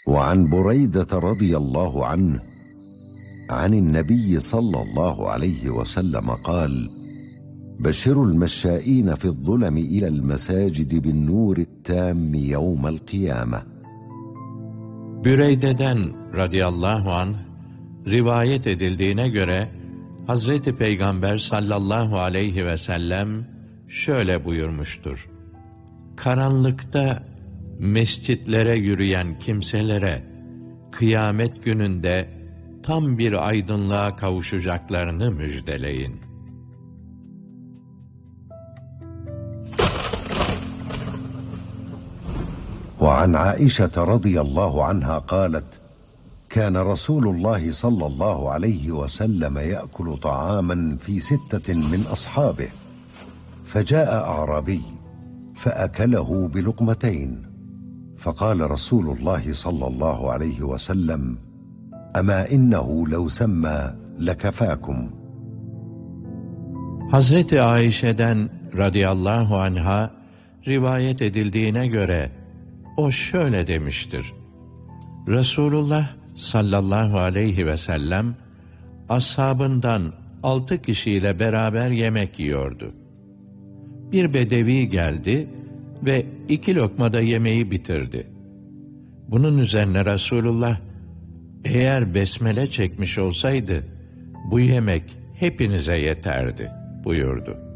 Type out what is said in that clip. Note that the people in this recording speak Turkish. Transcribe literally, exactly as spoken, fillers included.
وعن بريدة رضي الله عنه عن النبي صلى الله عليه وسلم قال: بشروا المشائين في الظلم إلى المساجد بالنور التام يوم القيامة. Büreyde'den radıyallahu anh rivayet edildiğine göre Hazreti Peygamber sallallahu aleyhi ve sellem şöyle buyurmuştur: Karanlıkta mescitlere yürüyen kimselere kıyamet gününde tam bir aydınlığa kavuşacaklarını müjdeleyin. وعن عائشة رضي الله عنها قالت: كان رسول الله صلى الله عليه وسلم يأكل طعاما في ستة من أصحابه، فجاء أعرابي فأكله بلقمتين، فقال رسول الله صلى الله عليه وسلم: أما إنه لو سمى لكفاكم. Hazreti Ayşe'den radıyallahu anha rivayet edildiğine göre o şöyle demiştir: Resulullah sallallahu aleyhi ve sellem ashabından altı kişiyle beraber yemek yiyordu. Bir bedevi geldi ve iki lokmada yemeği bitirdi. Bunun üzerine Resulullah, eğer besmele çekmiş olsaydı bu yemek hepinize yeterdi buyurdu.